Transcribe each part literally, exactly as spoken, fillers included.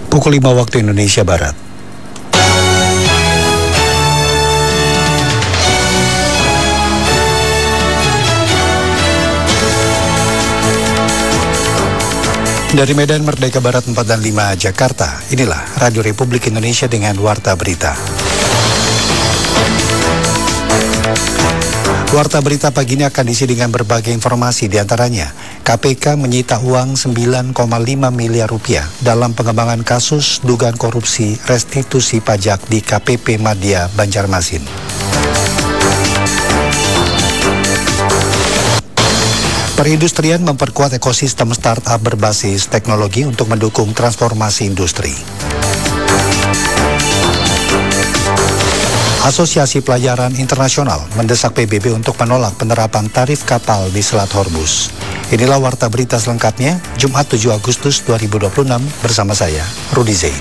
Pukul lima waktu Indonesia Barat. Dari Medan Merdeka Barat empat dan lima Jakarta, inilah Radio Republik Indonesia dengan Warta Berita. Warta Berita pagi ini akan diisi dengan berbagai informasi, diantaranya K P K menyita uang sembilan koma lima miliar rupiah dalam pengembangan kasus dugaan korupsi restitusi pajak di K P P Madya Banjarmasin. Perindustrian memperkuat ekosistem startup berbasis teknologi untuk mendukung transformasi industri. Asosiasi Pelayaran Internasional mendesak P B B untuk menolak penerapan tarif kapal di Selat Hormuz. Inilah Warta Berita selengkapnya, Jumat tujuh Agustus dua ribu dua puluh enam, bersama saya, Rudi Zain.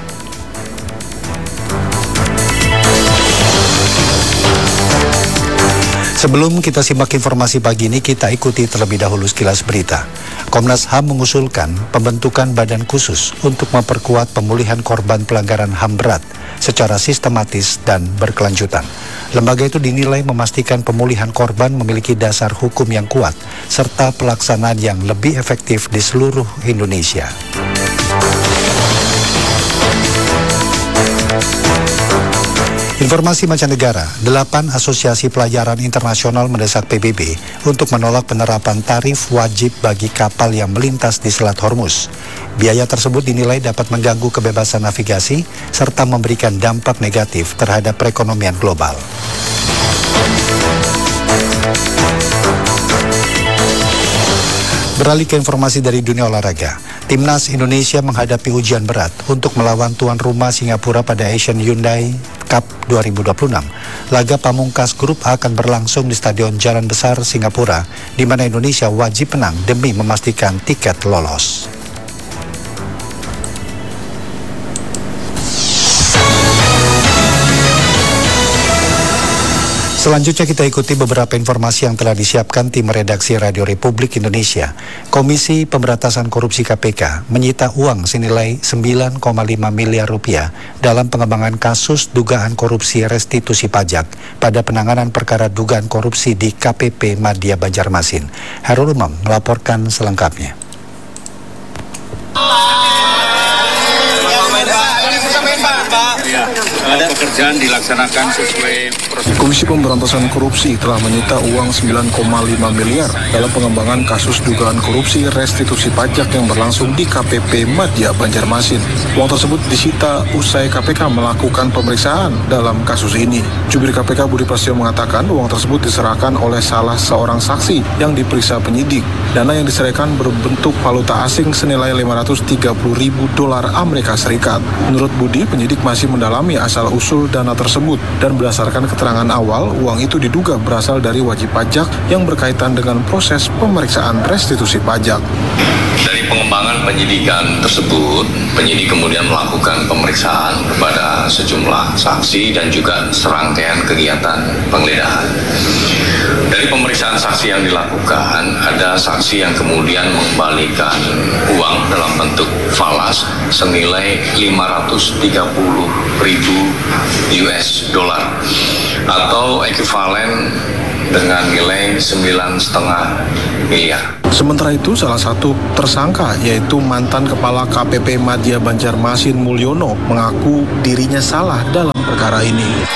Sebelum kita simak informasi pagi ini, kita ikuti terlebih dahulu sekilas berita. Komnas H A M mengusulkan pembentukan badan khusus untuk memperkuat pemulihan korban pelanggaran H A M berat secara sistematis dan berkelanjutan. Lembaga itu dinilai memastikan pemulihan korban memiliki dasar hukum yang kuat serta pelaksanaan yang lebih efektif di seluruh Indonesia. Informasi mancanegara, delapan asosiasi pelayaran internasional mendesak P B B untuk menolak penerapan tarif wajib bagi kapal yang melintas di Selat Hormuz. Biaya tersebut dinilai dapat mengganggu kebebasan navigasi serta memberikan dampak negatif terhadap perekonomian global. Beralih ke informasi dari dunia olahraga, Timnas Indonesia menghadapi ujian berat untuk melawan tuan rumah Singapura pada Asian Hyundai Cup dua ribu dua puluh enam. Laga pamungkas grup A akan berlangsung di Stadion Jalan Besar Singapura, di mana Indonesia wajib menang demi memastikan tiket lolos. Selanjutnya kita ikuti beberapa informasi yang telah disiapkan tim redaksi Radio Republik Indonesia. Komisi Pemberantasan Korupsi K P K menyita uang senilai sembilan koma lima miliar rupiah dalam pengembangan kasus dugaan korupsi restitusi pajak pada penanganan perkara dugaan korupsi di K P P Madya Banjarmasin. Hairul Umam melaporkan selengkapnya. Pekerjaan dilaksanakan sesuai prosedur. Komisi Pemberantasan Korupsi telah menyita uang sembilan koma lima miliar dalam pengembangan kasus dugaan korupsi restitusi pajak yang berlangsung di K P P Madya Banjarmasin. Uang tersebut disita usai K P K melakukan pemeriksaan dalam kasus ini. Jubir K P K Budi Prasetyo mengatakan uang tersebut diserahkan oleh salah seorang saksi yang diperiksa penyidik. Dana yang diserahkan berbentuk valuta asing senilai lima ratus tiga puluh ribu dolar Amerika Serikat. Menurut Budi, penyidik masih mendalami asal-usul dana tersebut dan berdasarkan keterangan awal, uang itu diduga berasal dari wajib pajak yang berkaitan dengan proses pemeriksaan restitusi pajak. Dari pengembangan penyidikan tersebut, penyidik kemudian melakukan pemeriksaan kepada sejumlah saksi dan juga serangkaian kegiatan penggeledahan. Dari pemeriksaan saksi yang dilakukan, ada saksi yang kemudian mengembalikan uang dalam bentuk falas senilai lima ratus tiga puluh ribu U S dollar atau ekuivalen dengan nilai sembilan koma lima miliar. Sementara itu, salah satu tersangka yaitu mantan Kepala K P P Madya Banjarmasin Mulyono mengaku dirinya salah dalam perkara ini.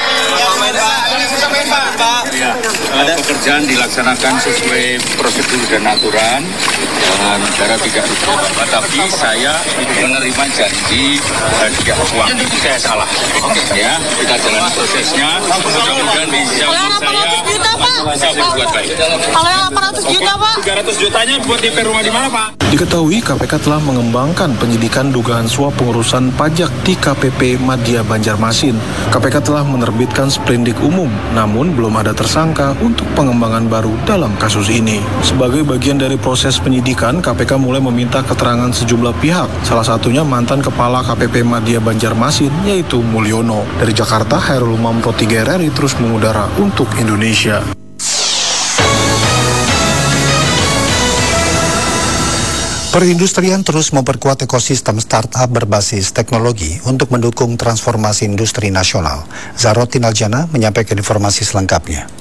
Ya, pekerjaan dilaksanakan sesuai prosedur dan aturan dengan cara tidak berubah. Tapi saya menerima janji dan tidak uang itu saya salah. Ya, kita jalan prosesnya. Mudah-mudahan bisa saya bisa berbuat baik. Kalau yang delapan ratus juta, Pak? tiga ratus jutanya buat D P rumah di mana, Pak? Diketahui K P K telah mengembangkan penyidikan dugaan suap pengurusan pajak di K P P Madya Banjarmasin. K P K telah menerbitkan sprindik umum, namun belum ada tersangka untuk pengembangan baru dalam kasus ini. Sebagai bagian dari proses penyidikan, K P K mulai meminta keterangan sejumlah pihak, salah satunya mantan Kepala K P P Madya Banjarmasin, yaitu Mulyono. Dari Jakarta, Hairul Umam Pro tiga R R I terus mengudara untuk Indonesia. Perindustrian terus memperkuat ekosistem startup berbasis teknologi untuk mendukung transformasi industri nasional. Zarotin Aljana menyampaikan informasi selengkapnya.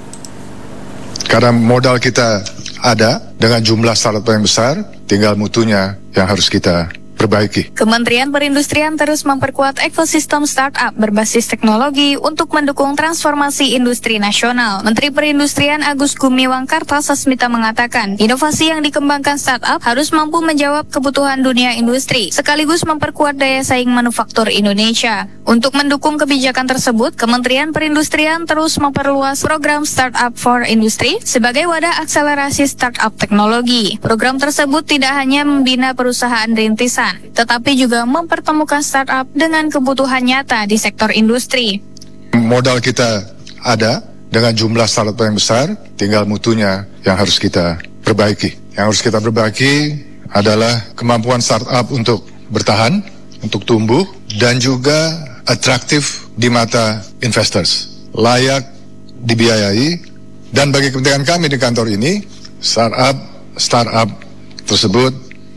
Karena modal kita ada dengan jumlah startup yang besar, tinggal mutunya yang harus kita perbaiki. Kementerian Perindustrian terus memperkuat ekosistem startup berbasis teknologi untuk mendukung transformasi industri nasional. Menteri Perindustrian Agus Gumiwang Kartasasmita mengatakan, inovasi yang dikembangkan startup harus mampu menjawab kebutuhan dunia industri, sekaligus memperkuat daya saing manufaktur Indonesia. Untuk mendukung kebijakan tersebut, Kementerian Perindustrian terus memperluas program Startup for Industry sebagai wadah akselerasi startup teknologi. Program tersebut tidak hanya membina perusahaan rintisan, tetapi juga mempertemukan startup dengan kebutuhan nyata di sektor industri. Modal kita ada dengan jumlah startup yang besar, tinggal mutunya yang harus kita perbaiki. Yang harus kita perbaiki adalah kemampuan startup untuk bertahan, untuk tumbuh, dan juga atraktif di mata investors, layak dibiayai, dan bagi kepentingan kami di kantor ini, startup startup tersebut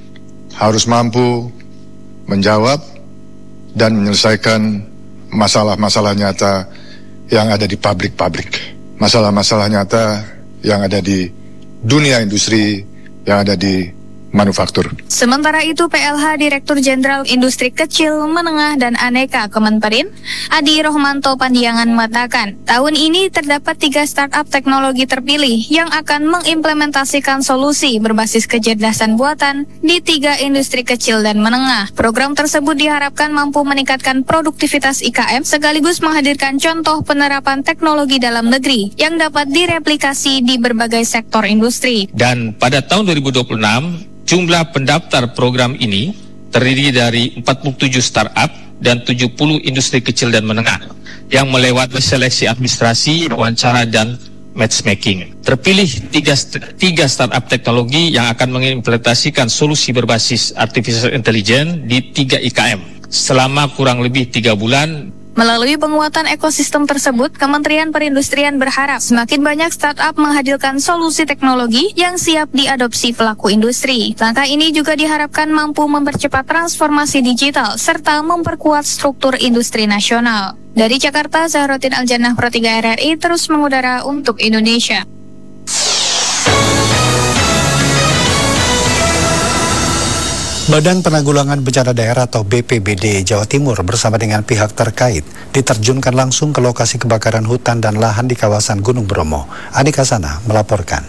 harus mampu menjawab dan menyelesaikan masalah-masalah nyata yang ada di pabrik-pabrik, masalah-masalah nyata yang ada di dunia industri, yang ada di manufaktur. Sementara itu, P L H Direktur Jenderal Industri Kecil, Menengah, dan Aneka Kemenperin, Adi Rohmanto Pandiangan mengatakan, tahun ini terdapat tiga startup teknologi terpilih yang akan mengimplementasikan solusi berbasis kecerdasan buatan di tiga industri kecil dan menengah. Program tersebut diharapkan mampu meningkatkan produktivitas I K M sekaligus menghadirkan contoh penerapan teknologi dalam negeri yang dapat direplikasi di berbagai sektor industri. Dan pada tahun dua ribu dua puluh enam, jumlah pendaftar program ini terdiri dari empat puluh tujuh startup dan tujuh puluh industri kecil dan menengah yang melewati seleksi administrasi, wawancara, dan matchmaking. Terpilih tiga, tiga startup teknologi yang akan mengimplementasikan solusi berbasis artificial intelligence di tiga I K M selama kurang lebih tiga bulan. Melalui penguatan ekosistem tersebut, Kementerian Perindustrian berharap semakin banyak startup menghadirkan solusi teknologi yang siap diadopsi pelaku industri. Langkah ini juga diharapkan mampu mempercepat transformasi digital serta memperkuat struktur industri nasional. Dari Jakarta, Zahrotin Aljannah, Pro tiga R R I terus mengudara untuk Indonesia. Badan Penanggulangan Bencana Daerah atau B P B D Jawa Timur bersama dengan pihak terkait diterjunkan langsung ke lokasi kebakaran hutan dan lahan di kawasan Gunung Bromo. Anika Sana melaporkan.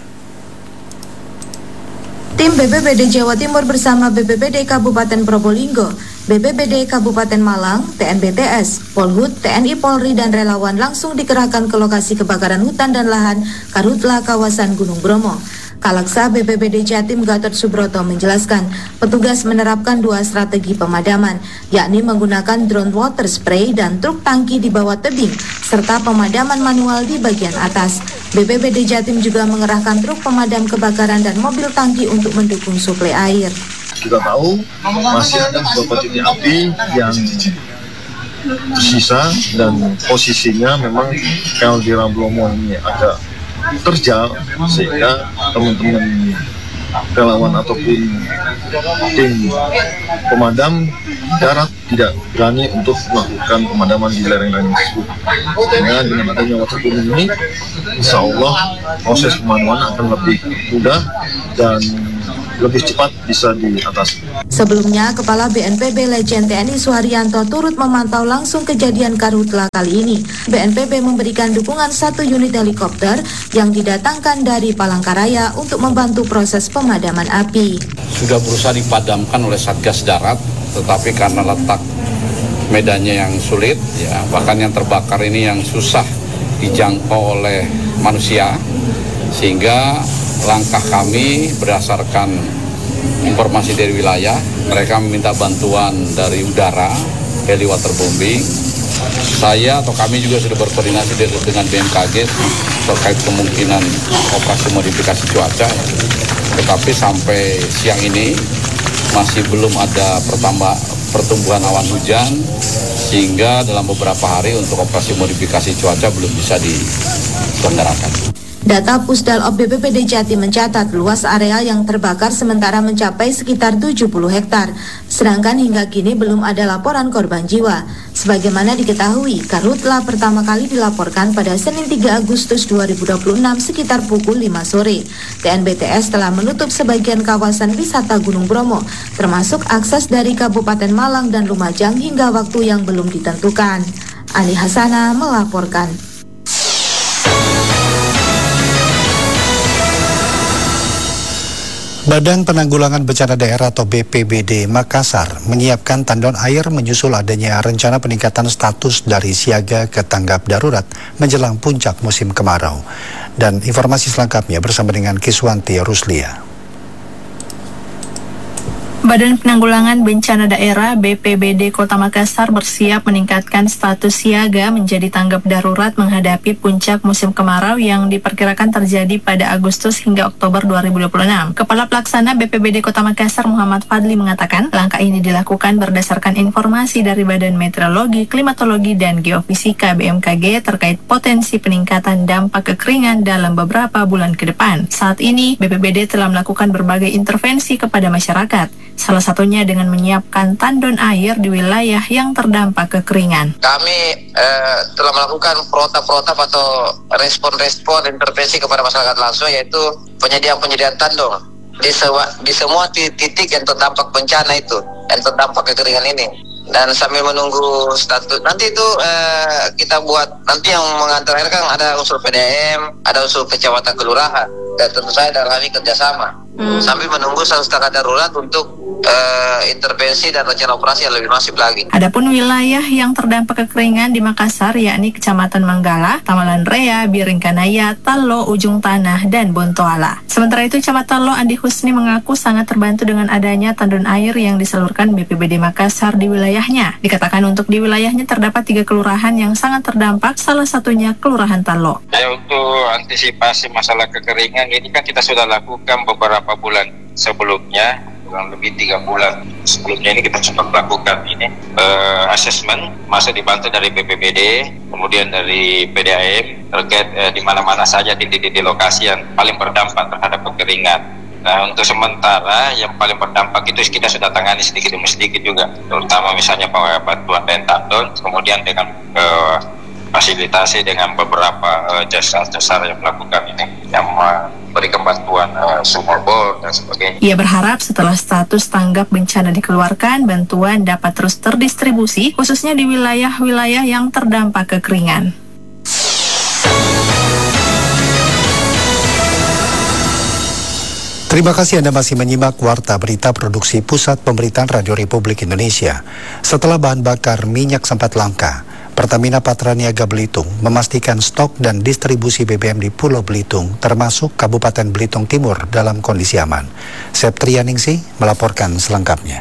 Tim B P B D Jawa Timur bersama B P B D Kabupaten Probolinggo, B P B D Kabupaten Malang, T N B T S, Polhut, T N I Polri, dan relawan langsung dikerahkan ke lokasi kebakaran hutan dan lahan Karhutla kawasan Gunung Bromo. Kalaksa B P B D Jatim Gatot Subroto menjelaskan, petugas menerapkan dua strategi pemadaman, yakni menggunakan drone water spray dan truk tangki di bawah tebing, serta pemadaman manual di bagian atas. B P B D Jatim juga mengerahkan truk pemadam kebakaran dan mobil tangki untuk mendukung suplai air. Kita tahu masih ada beberapa titik api yang tersisa dan posisinya memang kalau di Ramblomo ini agak terjal, sehingga teman-teman relawan ataupun tim pemadam darat tidak berani untuk melakukan pemadaman di lereng-lereng tersebut. Sehingga dengan adanya waterboom ini, insya Allah proses pemadaman akan lebih mudah dan lebih cepat bisa diatasi. Sebelumnya, Kepala B N P B Legend T N I Suharyanto turut memantau langsung kejadian Karhutla kali ini. B N P B memberikan dukungan satu unit helikopter yang didatangkan dari Palangkaraya untuk membantu proses pemadaman api. Sudah berusaha dipadamkan oleh Satgas Darat, tetapi karena letak medannya yang sulit, ya bahkan yang terbakar ini yang susah dijangkau oleh manusia, sehingga langkah kami berdasarkan informasi dari wilayah, mereka meminta bantuan dari udara, heli waterbombing. Saya atau kami juga sudah berkoordinasi dengan B M K G terkait kemungkinan operasi modifikasi cuaca. Tetapi sampai siang ini masih belum ada pertambah pertumbuhan awan hujan, sehingga dalam beberapa hari untuk operasi modifikasi cuaca belum bisa diselenggarakan. Data Pusdalop B P B D Jatim mencatat luas area yang terbakar sementara mencapai sekitar tujuh puluh hektar, sedangkan hingga kini belum ada laporan korban jiwa. Sebagaimana diketahui, karhutla pertama kali dilaporkan pada Senin tiga Agustus dua ribu dua puluh enam sekitar pukul lima sore. T N B T S telah menutup sebagian kawasan wisata Gunung Bromo, termasuk akses dari Kabupaten Malang dan Lumajang hingga waktu yang belum ditentukan. Ali Hasana melaporkan. Badan Penanggulangan Bencana Daerah atau B P B D Makassar menyiapkan tandon air menyusul adanya rencana peningkatan status dari siaga ke tanggap darurat menjelang puncak musim kemarau. Dan informasi selengkapnya bersama dengan Kiswanti Ruslia. Badan Penanggulangan Bencana Daerah B P B D Kota Makassar bersiap meningkatkan status siaga menjadi tanggap darurat menghadapi puncak musim kemarau yang diperkirakan terjadi pada Agustus hingga Oktober dua ribu dua puluh enam. Kepala Pelaksana B P B D Kota Makassar Muhammad Fadli mengatakan langkah ini dilakukan berdasarkan informasi dari Badan Meteorologi, Klimatologi, dan Geofisika B M K G terkait potensi peningkatan dampak kekeringan dalam beberapa bulan ke depan. Saat ini B P B D telah melakukan berbagai intervensi kepada masyarakat. Salah satunya dengan menyiapkan tandon air di wilayah yang terdampak kekeringan. Kami eh, telah melakukan protap-protap atau respon-respon intervensi kepada masyarakat langsung, yaitu penyediaan-penyediaan tandon di, sewa, di semua titik yang terdampak bencana itu, yang terdampak kekeringan ini. Dan sambil menunggu status, nanti itu eh, kita buat, nanti yang mengantar air kan ada unsur P D M, ada unsur kecamatan kelurahan, dan tentu saja dalam kami kerjasama. Hmm. Sambil menunggu status tanggap darurat untuk Uh, intervensi dan rencana operasi yang lebih masif lagi. Adapun wilayah yang terdampak kekeringan di Makassar yakni Kecamatan Manggala, Tamalan Rea, Biringkanaya, Tallo, Ujung Tanah, dan Bontoala. Sementara itu, Camat Tallo Andi Husni mengaku sangat terbantu dengan adanya tandon air yang disalurkan B P B D Makassar di wilayahnya. Dikatakan untuk di wilayahnya terdapat tiga kelurahan yang sangat terdampak, salah satunya Kelurahan Tallo. Ya, untuk antisipasi masalah kekeringan ini kan kita sudah lakukan beberapa bulan sebelumnya, kurang lebih tiga bulan sebelumnya ini kita sudah melakukan ini uh, assessment, masih dibantu dari B P B D, kemudian dari P D A M terkait uh, di mana-mana saja di, di, di lokasi yang paling berdampak terhadap kekeringan. Nah, untuk sementara yang paling berdampak itu kita sudah tangani sedikit demi sedikit juga, terutama misalnya bantuan dan tandon, kemudian dengan uh, fasilitasi dengan beberapa uh, jasa-jasa yang melakukan ini, yang memberikan bantuan uh, sumur bor dan sebagainya. Ia berharap setelah status tanggap bencana dikeluarkan, bantuan dapat terus terdistribusi, khususnya di wilayah-wilayah yang terdampak kekeringan. Terima kasih Anda masih menyimak Warta Berita Produksi Pusat Pemberitaan Radio Republik Indonesia. Setelah bahan bakar minyak sempat langka, Pertamina Patraniaga Belitung memastikan stok dan distribusi B B M di Pulau Belitung, termasuk Kabupaten Belitung Timur, dalam kondisi aman. Septrianingsi melaporkan selengkapnya.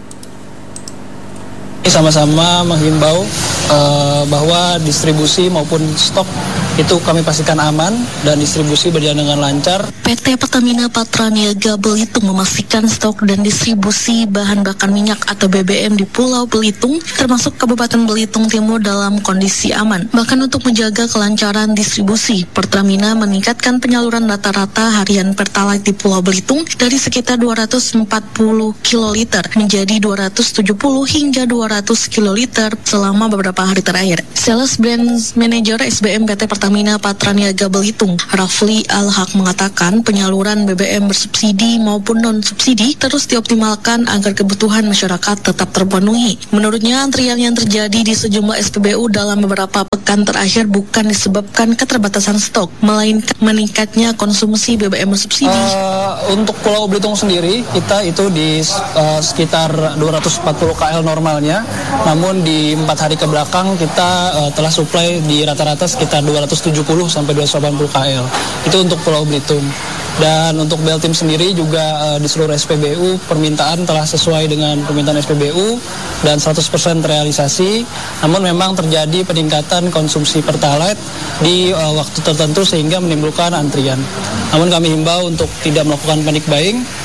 Sama-sama menghimbau uh, bahwa distribusi maupun stok itu kami pastikan aman dan distribusi berjalan dengan lancar. P T Pertamina Patraniaga Belitung memastikan stok dan distribusi bahan bakar minyak atau B B M di Pulau Belitung, termasuk Kabupaten Belitung Timur, dalam kondisi aman. Bahkan untuk menjaga kelancaran distribusi, Pertamina meningkatkan penyaluran rata-rata harian Pertalite di Pulau Belitung dari sekitar dua ratus empat puluh kiloliter menjadi dua ratus tujuh puluh hingga dua ratus kiloliter selama beberapa hari terakhir. Sales Brand Manager S B M P T Pertamina Patraniaga Belitung, Rafli Al-Haq, mengatakan penyaluran B B M bersubsidi maupun non-subsidi terus dioptimalkan agar kebutuhan masyarakat tetap terpenuhi. Menurutnya, antrian yang terjadi di sejumlah S P B U dalam beberapa pekan terakhir bukan disebabkan keterbatasan stok, melainkan meningkatnya konsumsi B B M bersubsidi. Uh, untuk Pulau Belitung sendiri, kita itu di uh, sekitar dua ratus empat puluh kilometer normalnya, namun di empat hari ke belakang kita uh, telah suplai di rata-rata sekitar dua ratus tujuh puluh sampai dua ratus delapan puluh kilometer. Itu untuk Pulau Belitung. Dan untuk Beltim sendiri juga uh, di seluruh S P B U permintaan telah sesuai dengan permintaan S P B U dan seratus persen terrealisasi. Namun memang terjadi peningkatan konsumsi Pertalite di uh, waktu tertentu sehingga menimbulkan antrian. Namun kami himbau untuk tidak melakukan panic buying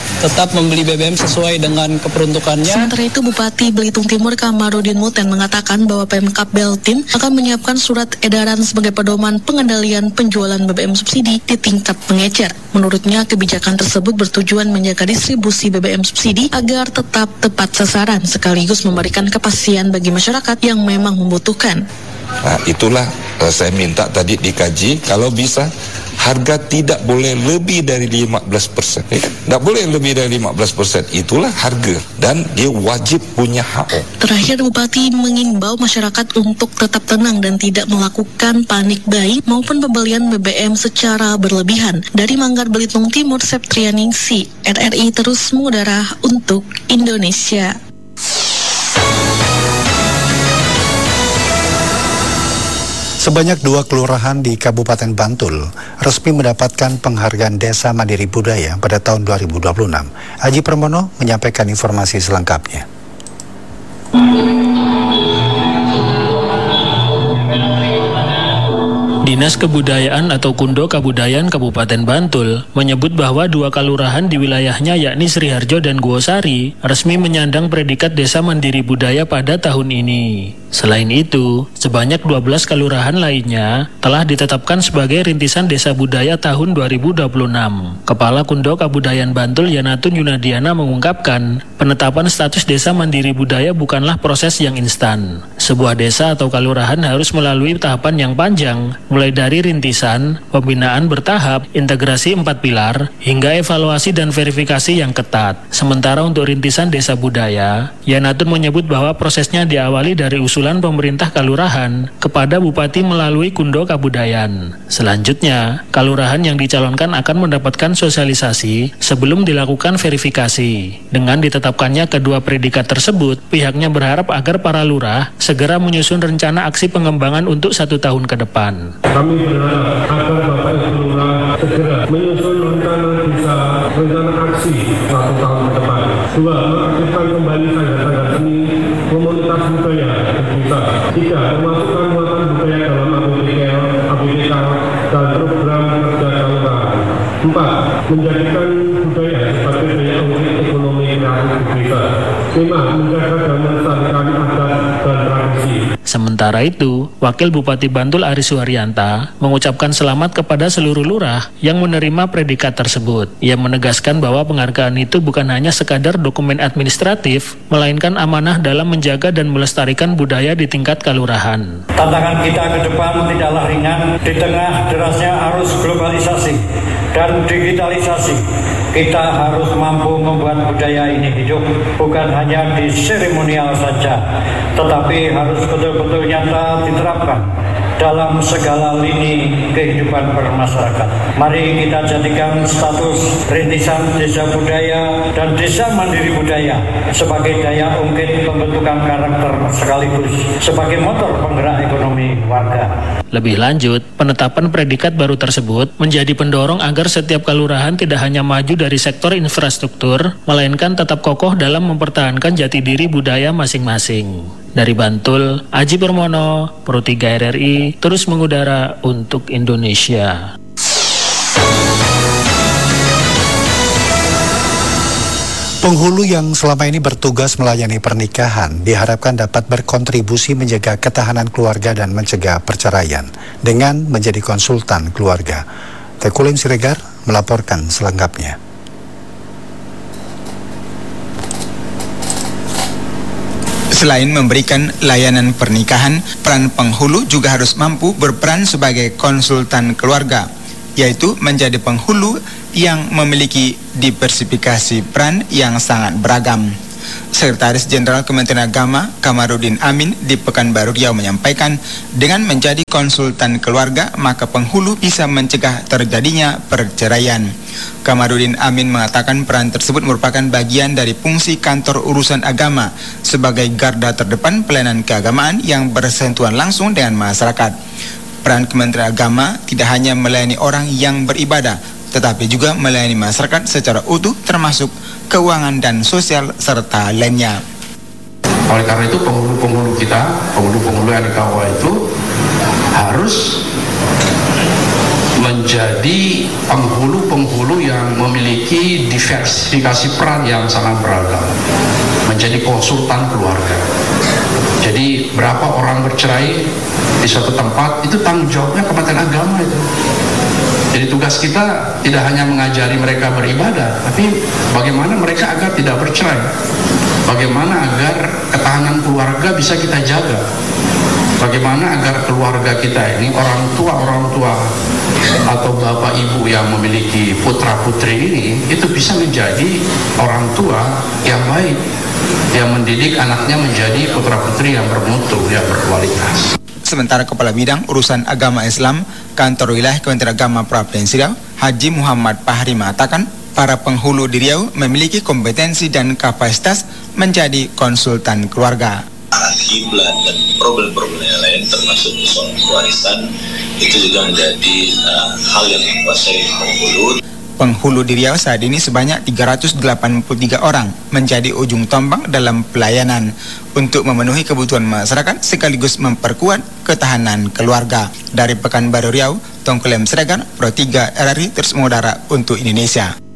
tetap membeli B B M sesuai dengan keperuntukannya. Sementara itu Bupati Belitung Timur Kamarudin Muten mengatakan bahwa Pemkab Beltim akan menyiapkan surat edaran sebagai pedoman pengendalian penjualan B B M subsidi di tingkat pengecer. Menurutnya kebijakan tersebut bertujuan menjaga distribusi B B M subsidi agar tetap tepat sasaran sekaligus memberikan kepastian bagi masyarakat yang memang membutuhkan. Nah, itulah uh, saya minta tadi dikaji kalau bisa harga tidak boleh lebih dari lima belas persen. Ya, tidak boleh lebih dari lima belas persen. Itulah harga dan dia wajib punya H O. Terakhir Bupati mengimbau masyarakat untuk tetap tenang dan tidak melakukan panik buying maupun pembelian B B M secara berlebihan. Dari Manggar Belitung Timur, Septrianingsi, R R I terus mengudara untuk Indonesia. Sebanyak dua kelurahan di Kabupaten Bantul resmi mendapatkan penghargaan Desa Mandiri Budaya pada tahun dua ribu dua puluh enam. Aji Permono menyampaikan informasi selengkapnya. Dinas Kebudayaan atau Kundo Kabudayaan Kabupaten Bantul menyebut bahwa dua kelurahan di wilayahnya yakni Sriharjo dan Guosari resmi menyandang predikat Desa Mandiri Budaya pada tahun ini. Selain itu, sebanyak dua belas kelurahan lainnya telah ditetapkan sebagai rintisan Desa Budaya tahun dua ribu dua puluh enam. Kepala Kundo Kabudayaan Bantul Yanatun Yunadiana mengungkapkan, penetapan status Desa Mandiri Budaya bukanlah proses yang instan. Sebuah desa atau kelurahan harus melalui tahapan yang panjang, mulai dari rintisan, pembinaan bertahap, integrasi empat pilar, hingga evaluasi dan verifikasi yang ketat. Sementara untuk rintisan Desa Budaya, Yanatun menyebut bahwa prosesnya diawali dari usulan pemerintah kelurahan kepada Bupati melalui Kundo Kabudayaan. Selanjutnya, kelurahan yang dicalonkan akan mendapatkan sosialisasi sebelum dilakukan verifikasi. Dengan ditetapkannya kedua predikat tersebut, pihaknya berharap agar para lurah segera menyusun rencana aksi pengembangan untuk satu tahun ke depan. Kami berharap agar Bapak Ibu Lurah segera menyusun rencana bisa rencana aksi satu tahun ke depan. Dua, mengaktifkan kembali tanda-tanda seni komunitas budaya kita. Tiga, memasukkan muatan budaya dalam A P B K L, A P B K dan program kerja kelurahan. Empat, menjadikan budaya sebagai daya ungkit ekonomi kreatif desa. Lima, menjaga dan melestarikan adat dan tradisi. Sementara itu, Wakil Bupati Bantul Ari Suharyanta mengucapkan selamat kepada seluruh lurah yang menerima predikat tersebut. Ia menegaskan bahwa penghargaan itu bukan hanya sekadar dokumen administratif, melainkan amanah dalam menjaga dan melestarikan budaya di tingkat kelurahan. Tantangan kita ke depan tidaklah ringan di tengah derasnya arus globalisasi dan digitalisasi. Kita harus mampu membuat budaya ini hidup, bukan hanya di seremonial saja, tetapi harus betul-betul nyata diterapkan dalam segala lini kehidupan bermasyarakat. Mari kita jadikan status rintisan Desa Budaya dan Desa Mandiri Budaya sebagai daya ungkit pembentukan karakter sekaligus sebagai motor penggerak ekonomi warga. Lebih lanjut, penetapan predikat baru tersebut menjadi pendorong agar setiap kelurahan tidak hanya maju dari sektor infrastruktur, melainkan tetap kokoh dalam mempertahankan jati diri budaya masing-masing. Dari Bantul, Aji Permono, Pro tiga R R I, terus mengudara untuk Indonesia. Penghulu yang selama ini bertugas melayani pernikahan diharapkan dapat berkontribusi menjaga ketahanan keluarga dan mencegah perceraian dengan menjadi konsultan keluarga. Tekulim Siregar melaporkan selengkapnya. Selain memberikan layanan pernikahan, peran penghulu juga harus mampu berperan sebagai konsultan keluarga, yaitu menjadi penghulu yang memiliki diversifikasi peran yang sangat beragam. Sekretaris Jenderal Kementerian Agama Kamarudin Amin di Pekanbaru Riau menyampaikan, dengan menjadi konsultan keluarga maka penghulu bisa mencegah terjadinya perceraian. Kamarudin Amin mengatakan peran tersebut merupakan bagian dari fungsi kantor urusan agama sebagai garda terdepan pelayanan keagamaan yang bersentuhan langsung dengan masyarakat. Peran Kementerian Agama tidak hanya melayani orang yang beribadah, tetapi juga melayani masyarakat secara utuh termasuk keuangan dan sosial serta lainnya. Oleh karena itu penghulu-penghulu kita, penghulu-penghulu yang di K U A itu harus menjadi penghulu-penghulu yang memiliki diversifikasi peran yang sangat beragam, menjadi konsultan keluarga. Jadi berapa orang bercerai di suatu tempat, itu tanggung jawabnya Kementerian Agama itu. Jadi tugas kita tidak hanya mengajari mereka beribadah, tapi bagaimana mereka agar tidak bercerai, bagaimana agar ketahanan keluarga bisa kita jaga, bagaimana agar keluarga kita ini, orang tua orang tua atau bapak ibu yang memiliki putra putri ini, itu bisa menjadi orang tua yang baik, yang mendidik anaknya menjadi putra putri yang bermutu, yang berkualitas. Sementara Kepala Bidang Urusan Agama Islam Kantor Wilayah Kementerian Agama Provinsi Riau, Haji Muhammad Fahri mengatakan, para penghulu di Riau memiliki kompetensi dan kapasitas menjadi konsultan keluarga. Kiblat dan problem-problem yang lain termasuk soal kewarisan itu juga menjadi uh, hal yang dikuasai penghulu. Penghulu di Riau saat ini sebanyak tiga ratus delapan puluh tiga orang menjadi ujung tombak dalam pelayanan untuk memenuhi kebutuhan masyarakat sekaligus memperkuat ketahanan keluarga. Dari Pekanbaru Riau, Tongkulem Sregar, Pro tiga R R I terus mengudara untuk Indonesia.